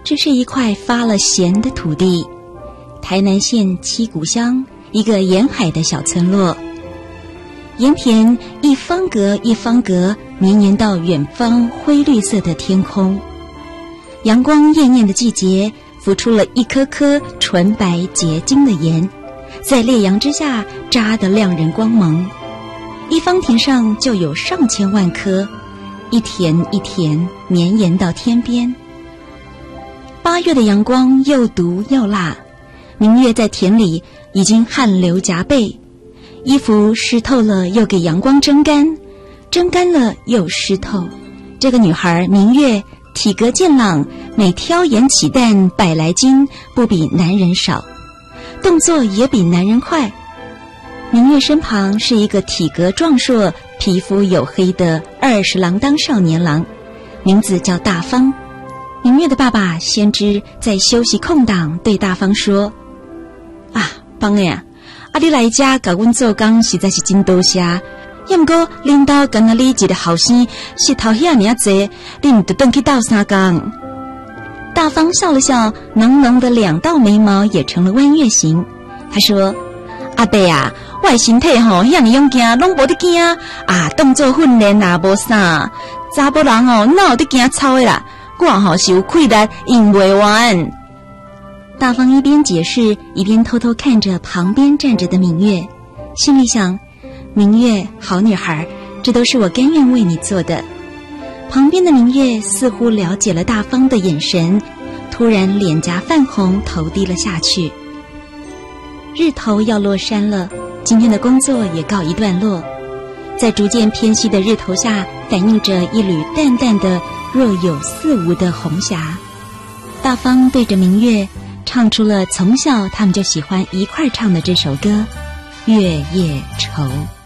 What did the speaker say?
这是一块发了咸的土地，台南县七股乡一个沿海的小村落。盐田一方格一方格绵延到远方灰绿色的天空，阳光艳艳的季节，浮出了一颗颗纯白结晶的盐，在烈阳之下扎得亮人光芒。一方田上就有上千万颗，一田一田绵延到天边。8月的阳光又毒又辣，明月在田里已经汗流浃背，衣服湿透了又给阳光蒸干，蒸干了又湿透。这个女孩明月体格健朗，每挑盐起担100来斤，不比男人少，动作也比男人快。明月身旁是一个体格壮硕、皮肤黝黑的20郎当少年郎，名字叫大方。明月的爸爸先知在休息空档对大方说：啊，方呀，你来家甲阮做工实在是真多谢，要不过领导跟你一个后生是头遐尔济，你唔得回去斗3工。大方笑了笑，浓浓的2道眉毛也成了弯月形。他说：阿伯啊，我的身体遐尔勇敢，拢无得惊啊，动作训练啊无啥，查甫人哪有得惊操的啦，我是有气力用袂完。大方一边解释，一边偷偷看着旁边站着的明月，心里想：明月，好女孩，这都是我甘愿为你做的。旁边的明月似乎了解了大方的眼神，突然脸颊泛红，头低了下去。日头要落山了，今天的工作也告一段落。在逐渐偏西的日头下，反映着一缕淡淡的若有似无的红霞。大方对着明月唱出了从小他们就喜欢一块唱的这首歌《月夜愁》。